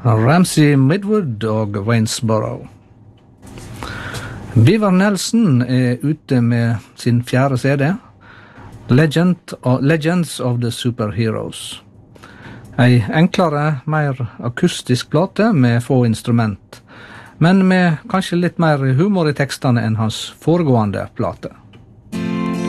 Ramsey Midwood og Waynesboro. Beaver Nelson ute med sin 4. CD, Legends of the Superheroes. Ei enklere, mer akustisk plate med få instrument, men med kanskje litt mer humor i tekstene enn hans foregående plate.